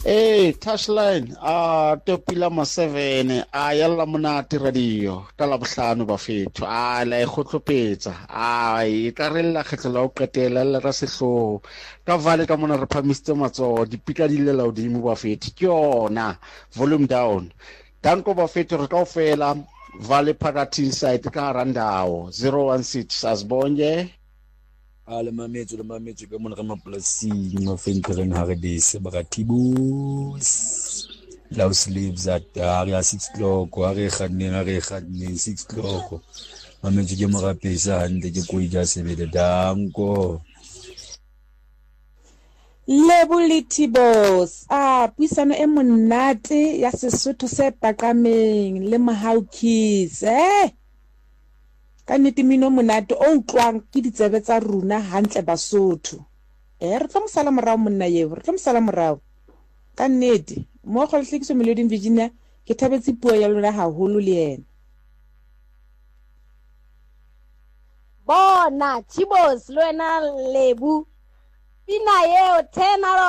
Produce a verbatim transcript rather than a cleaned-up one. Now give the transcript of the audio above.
Hey, touchline, ah, topila ma seven, ah, yalla monate radio, tala bohlano ba fetho, ah, la e kgotlopetsa, ah, e ka rella kgetlo la o qetela le ra sehloho, ka vale ka mona re phamisitse matsoho, dipika di le la hodimo ba fetho, ke yona, volume down. Danko ba fetho re kaofela, vale phakathi inside ka hara ndawo, zero one six, asibonye. a le mametso le mametso ka mona ka mapolasing mafentereng ha re dise ba ka tibos low sleeves at ha re six o'clock ha re kganneng ha re kganneng six o'clock mametso ke mo rapesa hantle ke ko ija sebele danko Lebulitibos ah puisano e monate ya Sesotho se paqameng le Mohaukis eh ka nnete mino monate o utlwang ke ditsebe tsa runa hantle Basotho eh re tla mosala morao monna yeo re tla mosala morao ka nnete mo go hlekiswa Melody Virginia ke thabetse puo ya lona haholo le yena bona Tibos le wena Lebu pina yeo ten